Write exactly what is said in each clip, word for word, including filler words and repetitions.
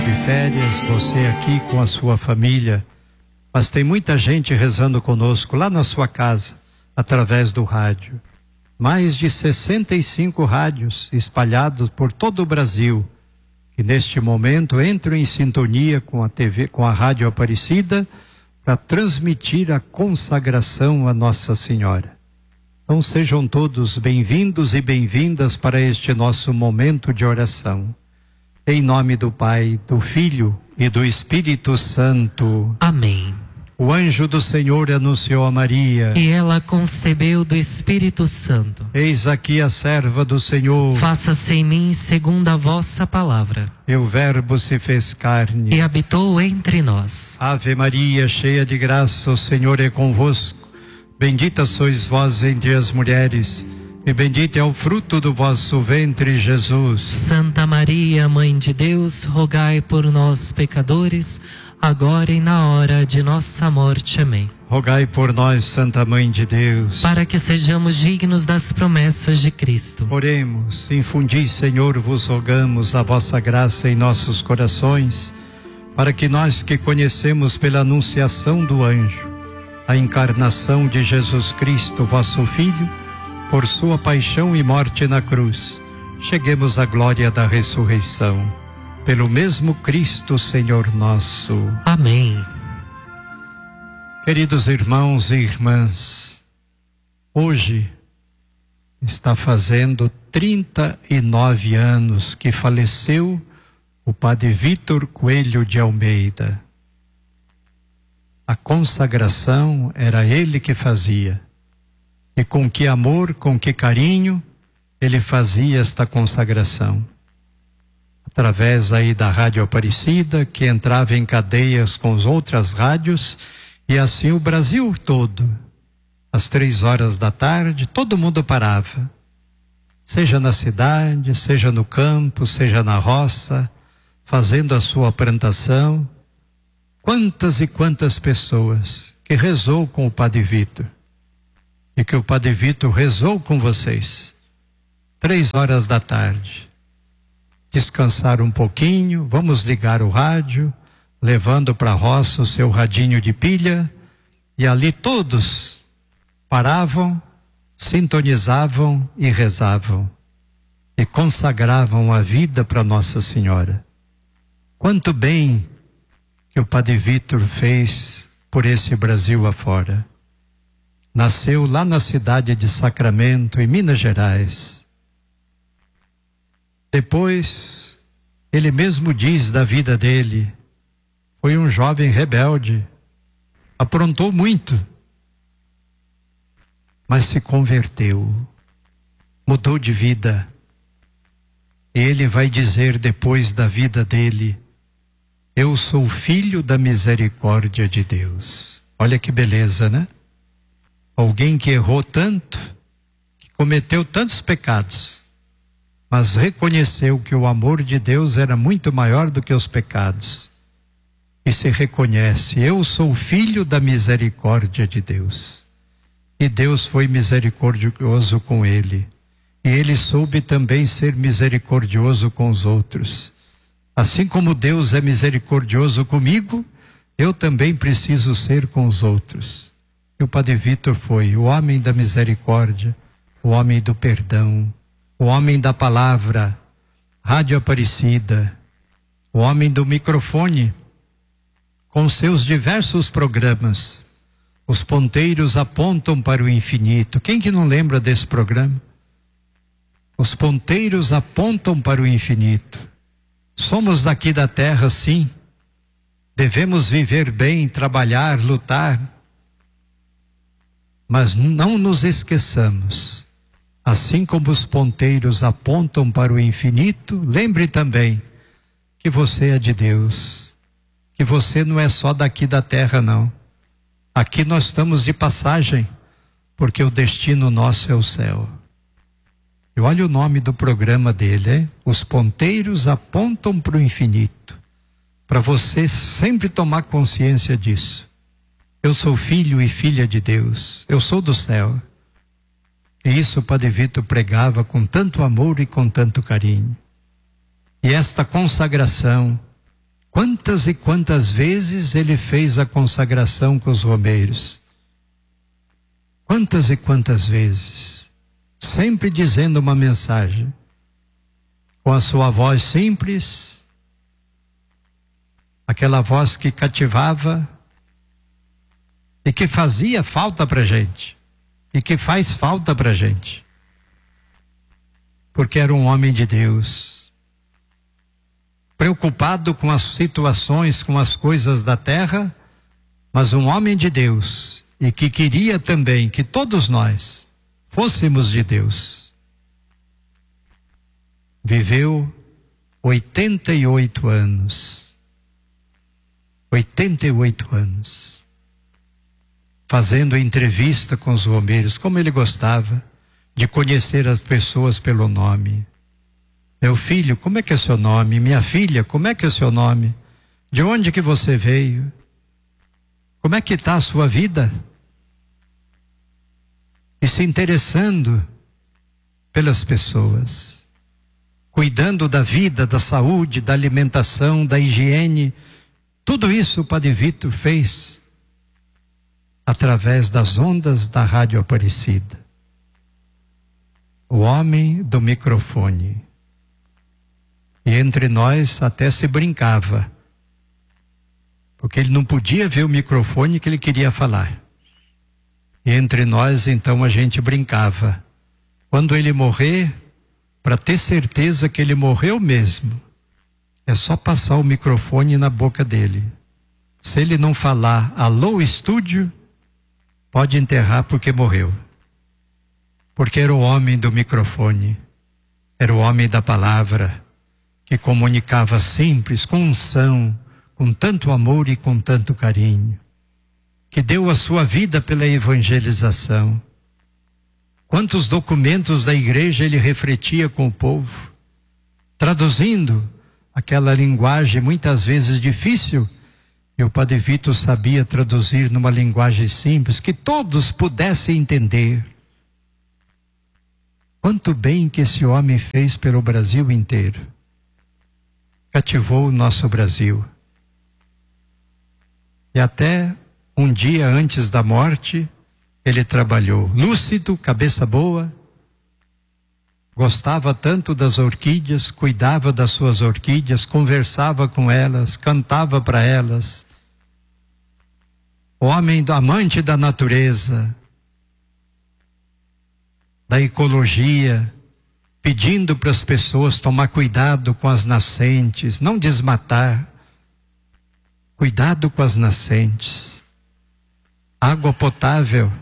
De férias, você aqui com a sua família, mas tem muita gente rezando conosco lá na sua casa, através do rádio. Mais de sessenta e cinco rádios espalhados por todo o Brasil, que neste momento entram em sintonia com a T V, com a Rádio Aparecida, para transmitir a consagração a Nossa Senhora. Então sejam todos bem-vindos e bem-vindas para este nosso momento de oração. Em nome do Pai, do Filho e do Espírito Santo. Amém. O anjo do Senhor anunciou a Maria. E ela concebeu do Espírito Santo. Eis aqui a serva do Senhor. Faça-se em mim segundo a vossa palavra. E o Verbo se fez carne. E habitou entre nós. Ave Maria, cheia de graça, o Senhor é convosco. Bendita sois vós entre as mulheres, e bendito é o fruto do vosso ventre, Jesus. Santa Maria, Mãe de Deus, rogai por nós, pecadores, agora e na hora de nossa morte. Amém. Rogai por nós, Santa Mãe de Deus, para que sejamos dignos das promessas de Cristo. Oremos. Infundi, Senhor, vos rogamos a vossa graça em nossos corações, para que nós que conhecemos pela anunciação do anjo a encarnação de Jesus Cristo, vosso Filho, por sua paixão e morte na cruz, cheguemos à glória da ressurreição. Pelo mesmo Cristo, Senhor nosso. Amém. Queridos irmãos e irmãs, hoje está fazendo trinta e nove anos que faleceu o Padre Vítor Coelho de Almeida. A consagração era ele que fazia. E com que amor, com que carinho ele fazia esta consagração. Através aí da Rádio Aparecida, que entrava em cadeias com as outras rádios, e assim o Brasil todo, às três horas da tarde, todo mundo parava. Seja na cidade, seja no campo, seja na roça, fazendo a sua plantação. Quantas e quantas pessoas que rezou com o Padre Vítor, e que o Padre Vítor rezou com vocês, três horas da tarde, descansar um pouquinho, vamos ligar o rádio, levando para a roça o seu radinho de pilha, e ali todos paravam, sintonizavam e rezavam, e consagravam a vida para Nossa Senhora. Quanto bem que o Padre Vítor fez por esse Brasil afora. Nasceu lá na cidade de Sacramento, em Minas Gerais. Depois, ele mesmo diz da vida dele, foi um jovem rebelde, aprontou muito, mas se converteu, mudou de vida. E ele vai dizer depois da vida dele, eu sou filho da misericórdia de Deus. Olha que beleza, né? Alguém que errou tanto, que cometeu tantos pecados, mas reconheceu que o amor de Deus era muito maior do que os pecados. E se reconhece, eu sou filho da misericórdia de Deus. E Deus foi misericordioso com ele. E ele soube também ser misericordioso com os outros. Assim como Deus é misericordioso comigo, eu também preciso ser com os outros. E o Padre Vítor foi o homem da misericórdia, o homem do perdão, o homem da palavra, Rádio Aparecida, o homem do microfone, com seus diversos programas. Os ponteiros apontam para o infinito. Quem que não lembra desse programa? Os ponteiros apontam para o infinito. Somos daqui da terra, sim. Devemos viver bem, trabalhar, lutar. Mas não nos esqueçamos. Assim como os ponteiros apontam para o infinito, lembre também que você é de Deus. Que você não é só daqui da terra, não. Aqui nós estamos de passagem, porque o destino nosso é o céu. E olha o nome do programa dele, hein? Os ponteiros apontam para o infinito. Para você sempre tomar consciência disso. Eu sou filho e filha de Deus. Eu sou do céu. E isso o Padre Vítor pregava com tanto amor e com tanto carinho. E esta consagração Quantas e quantas vezes ele fez a consagração com os romeiros? Quantas e quantas vezes? Sempre dizendo uma mensagem, com a sua voz simples, aquela voz que cativava e que fazia falta para a gente, e que faz falta para a gente, porque era um homem de Deus, preocupado com as situações, com as coisas da terra, mas um homem de Deus, e que queria também que todos nós fôssemos de Deus. Viveu oitenta e oito anos, oitenta e oito anos, fazendo entrevista com os romeiros, como ele gostava de conhecer as pessoas pelo nome. Meu filho, como é que é seu nome? Minha filha, como é que é seu nome? De onde que você veio? Como é que está a sua vida? E se interessando pelas pessoas, cuidando da vida, da saúde, da alimentação, da higiene. Tudo isso o Padre Vitor fez através das ondas da Rádio Aparecida. O homem do microfone. E entre nós até se brincava, porque ele não podia ver o microfone que ele queria falar. E entre nós então a gente brincava. Quando ele morrer, para ter certeza que ele morreu mesmo, é só passar o microfone na boca dele. Se ele não falar alô estúdio, pode enterrar porque morreu. Porque era o homem do microfone, era o homem da palavra, que comunicava simples, com unção, com tanto amor e com tanto carinho, que deu a sua vida pela evangelização. Quantos documentos da igreja ele refletia com o povo, traduzindo aquela linguagem muitas vezes difícil, e o Padre Vitor sabia traduzir numa linguagem simples, que todos pudessem entender. Quanto bem que esse homem fez pelo Brasil inteiro. Cativou o nosso Brasil. E até um dia antes da morte, ele trabalhou lúcido, cabeça boa, gostava tanto das orquídeas, cuidava das suas orquídeas, conversava com elas, cantava para elas. O homem do amante da natureza, da ecologia, pedindo para as pessoas tomar cuidado com as nascentes, não desmatar, cuidado com as nascentes, água potável.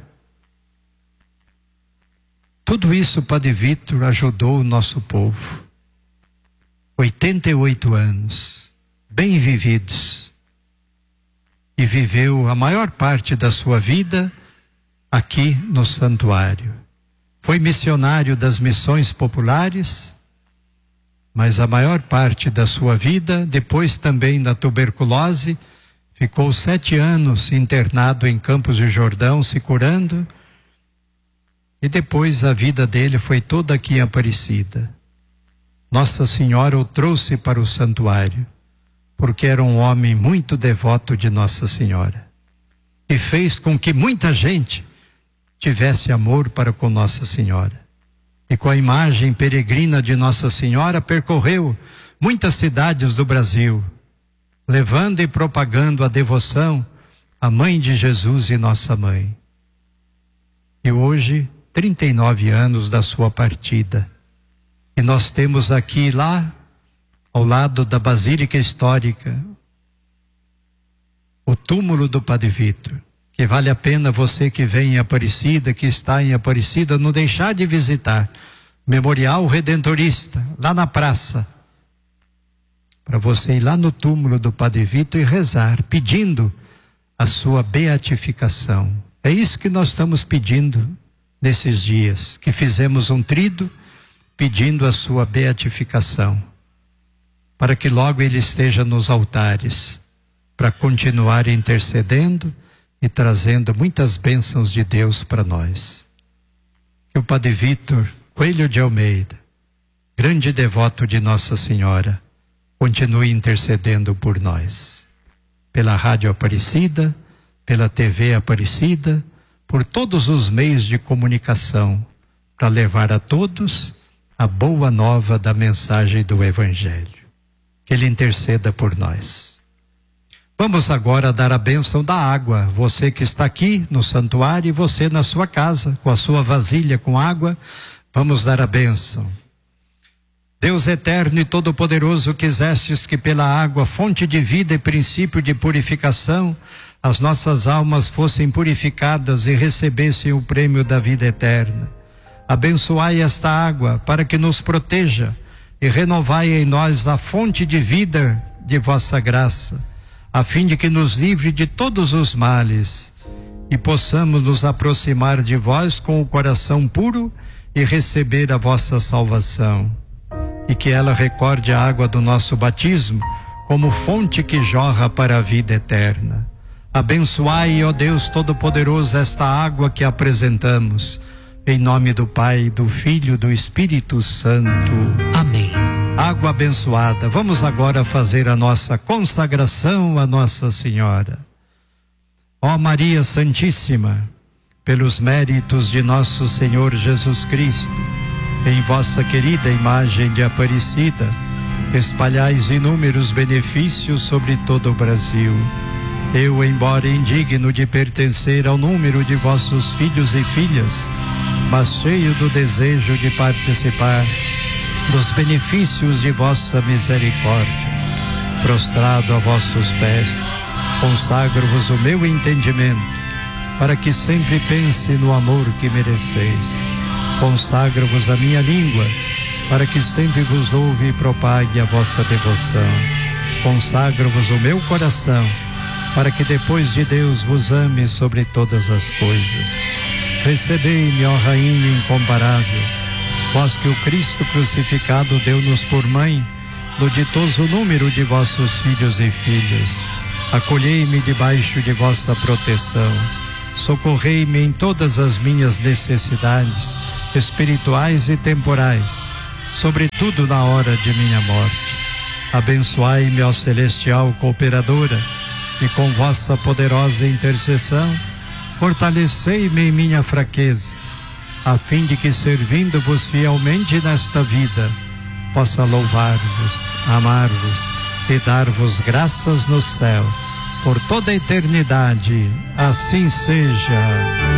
Tudo isso o Padre Vitor ajudou o nosso povo. oitenta e oito anos, bem vividos. E viveu a maior parte da sua vida aqui no santuário. Foi missionário das missões populares, mas a maior parte da sua vida, depois também da tuberculose, ficou sete anos internado em Campos do Jordão, se curando. E depois a vida dele foi toda aqui em Aparecida. Nossa Senhora o trouxe para o santuário, porque era um homem muito devoto de Nossa Senhora. E fez com que muita gente tivesse amor para com Nossa Senhora. E com a imagem peregrina de Nossa Senhora, percorreu muitas cidades do Brasil, levando e propagando a devoção à Mãe de Jesus e Nossa Mãe. E hoje, trinta e nove anos da sua partida. E nós temos aqui, lá, ao lado da Basílica Histórica, o túmulo do Padre Vitor, que vale a pena você que vem em Aparecida, que está em Aparecida, não deixar de visitar. Memorial Redentorista, lá na praça, para você ir lá no túmulo do Padre Vitor e rezar, pedindo a sua beatificação. É isso que nós estamos pedindo nesses dias, que fizemos um trido pedindo a sua beatificação, para que logo ele esteja nos altares, para continuar intercedendo e trazendo muitas bênçãos de Deus para nós. Que o Padre Vitor Coelho de Almeida, grande devoto de Nossa Senhora, continue intercedendo por nós. Pela Rádio Aparecida, pela T V Aparecida, por todos os meios de comunicação, para levar a todos a boa nova da mensagem do Evangelho. Que Ele interceda por nós. Vamos agora dar a bênção da água. Você que está aqui no santuário e você na sua casa, com a sua vasilha com água, vamos dar a bênção. Deus eterno e todo-poderoso, quisestes que pela água, fonte de vida e princípio de purificação, as nossas almas fossem purificadas e recebessem o prêmio da vida eterna. Abençoai esta água para que nos proteja e renovai em nós a fonte de vida de vossa graça, a fim de que nos livre de todos os males e possamos nos aproximar de vós com o coração puro e receber a vossa salvação. E que ela recorde a água do nosso batismo como fonte que jorra para a vida eterna. Abençoai, ó Deus Todo-Poderoso, esta água que apresentamos, em nome do Pai, do Filho e do Espírito Santo. Amém. Água abençoada. Vamos agora fazer a nossa consagração a Nossa Senhora. Ó Maria Santíssima, pelos méritos de nosso Senhor Jesus Cristo, em vossa querida imagem de Aparecida, espalhais inúmeros benefícios sobre todo o Brasil. Eu, embora indigno de pertencer ao número de vossos filhos e filhas, mas cheio do desejo de participar dos benefícios de vossa misericórdia, prostrado a vossos pés, consagro-vos o meu entendimento, para que sempre pense no amor que mereceis. Consagro-vos a minha língua, para que sempre vos louve e propague a vossa devoção. Consagro-vos o meu coração, para que depois de Deus vos ame sobre todas as coisas. Recebei-me, ó Rainha incomparável, vós que o Cristo crucificado deu-nos por mãe, no ditoso número de vossos filhos e filhas. Acolhei-me debaixo de vossa proteção. Socorrei-me em todas as minhas necessidades, espirituais e temporais, sobretudo na hora de minha morte. Abençoai-me, ó celestial cooperadora, e com vossa poderosa intercessão, fortalecei-me em minha fraqueza, a fim de que, servindo-vos fielmente nesta vida, possa louvar-vos, amar-vos e dar-vos graças no céu, por toda a eternidade. Assim seja.